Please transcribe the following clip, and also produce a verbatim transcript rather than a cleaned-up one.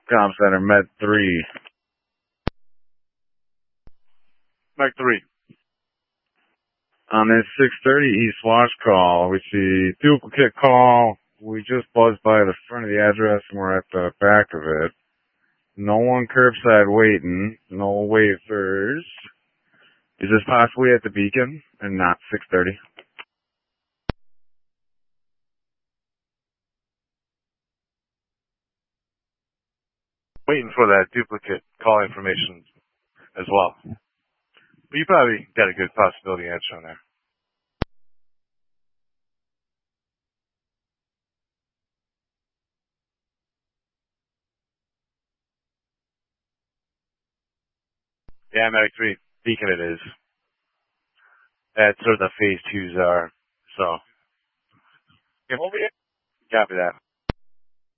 Comm Center, Med three. Med three. On this six thirty East Wash call, we see duplicate call. We just buzzed by the front of the address and we're at the back of it. No one curbside waiting. No waivers. Is this possibly at the Beacon and not six thirty? Waiting for that duplicate call information as well. But you probably got a good possibility answer on there. Yeah, Medic three, Beacon it is. That's where the phase twos are, so. Over here. Copy that.